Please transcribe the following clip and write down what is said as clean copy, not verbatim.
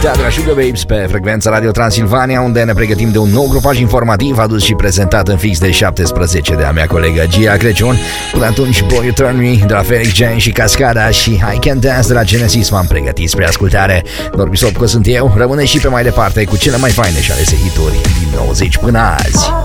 Teatra Sugar Babes pe frecvența Radio Transilvania, unde ne pregătim de un nou grupaj informativ adus și prezentat în fix de 17 de a mea colegă Gia Crăciun. Până atunci, Boy You Turn Me de la Felix Jain și Cascada și I Can Dance de la Genesis m-am pregătit spre ascultare. Norbi Sopco sunt eu, rămâne și pe mai departe cu cele mai faine și alese hituri din 90 până azi.